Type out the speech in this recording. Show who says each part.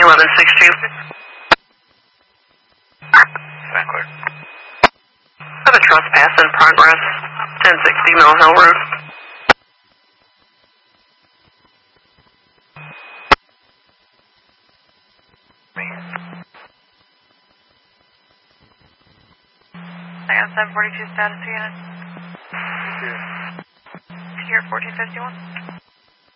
Speaker 1: 1116.
Speaker 2: Backward.
Speaker 1: Have a trespass in progress. 1060 Mill Hill Road.
Speaker 3: I got 742 status to unit. Secure 1451.